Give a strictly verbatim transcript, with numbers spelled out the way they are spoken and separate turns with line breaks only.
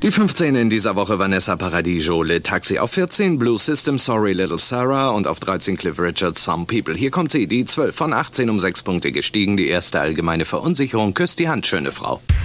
Die fünfzehn in dieser Woche Vanessa Paradiso, Le Taxi. Auf vierzehn Blue System, Sorry Little Sarah. Und auf dreizehn Cliff Richard, Some People. Hier kommt sie, die zwölf von achtzehn um sechs Punkte gestiegen. Die erste allgemeine Verunsicherung. Küsst die Hand, schöne Frau.